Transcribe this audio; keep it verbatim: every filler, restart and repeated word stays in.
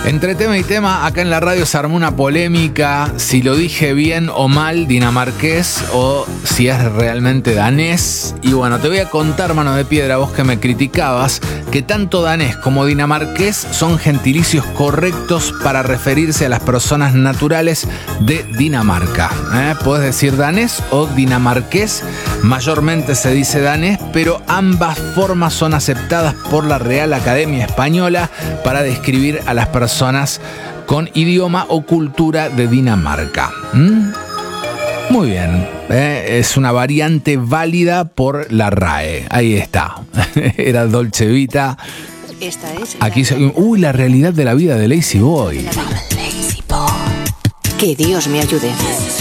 Entre tema y tema, acá en la radio se armó una polémica si lo dije bien o mal dinamarqués o si es realmente danés. Y bueno, te voy a contar, mano de piedra, vos que me criticabas, que tanto danés como dinamarqués son gentilicios correctos para referirse a las personas naturales de Dinamarca. ¿Eh? Puedes decir danés o dinamarqués, mayormente se dice danés, pero ambas formas son aceptadas por la Real Academia Española para describir a las personas con idioma o cultura de Dinamarca. ¿Mm? Muy bien, ¿eh? Es una variante válida por la R A E. Ahí está. Era Dolce Vita. Esta es Aquí se... Uy, la realidad de la vida de Lazy Boy. Que Dios me ayude.